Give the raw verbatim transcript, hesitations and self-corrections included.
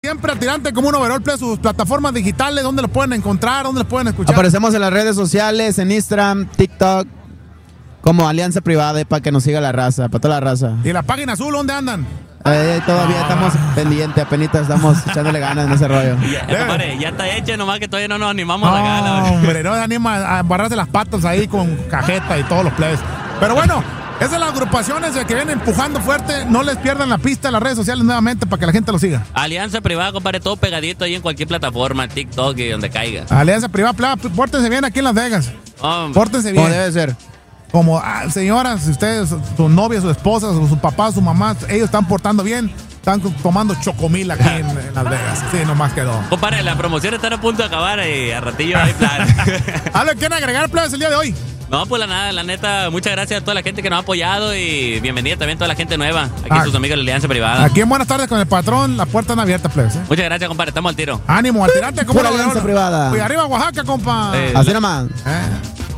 siempre, al tirante como un overall, play, sus plataformas digitales, ¿dónde los pueden encontrar? ¿Dónde los pueden escuchar? Aparecemos en las redes sociales, en Instagram, TikTok, como Alianza Privada, para que nos siga la raza, para toda la raza. ¿Y la página azul dónde andan? Eh, todavía ah. estamos pendientes, apenas estamos echándole ganas en ese rollo. Ya, eh. compadre, ya está hecha, nomás que todavía no nos animamos no, a la gala. Hombre, no se anima a embarrarse las patas ahí con cajeta y todos los plebes. Pero bueno, esas son las agrupaciones que vienen empujando fuerte. No les pierdan la pista en las redes sociales nuevamente para que la gente lo siga. Alianza Privada, compadre, todo pegadito ahí en cualquier plataforma, TikTok y donde caiga. Alianza Privada, pleba, pórtense bien aquí en Las Vegas. Um, pórtense bien. Como debe ser. Como, ah, señoras, ustedes, su novia, su esposa, su, su papá, su mamá, ellos están portando bien, están tomando chocomil aquí en, en Las Vegas. Sí, nomás quedó. Compadre, la promoción está a punto de acabar y a ratillo hay plan. ¿Algo quieren agregar, plebes, el día de hoy? No, pues la nada, la neta, muchas gracias a toda la gente que nos ha apoyado y bienvenida también a toda la gente nueva, aquí ah, sus amigos de la Alianza Privada. Aquí en Buenas Tardes con el Patrón, las puertas están abiertas, plebes. ¿eh? Muchas gracias, compadre, estamos al tiro. Ánimo, al tirante, como la Alianza Privada. Y arriba Oaxaca, compa. Eh, Así nomás. Eh.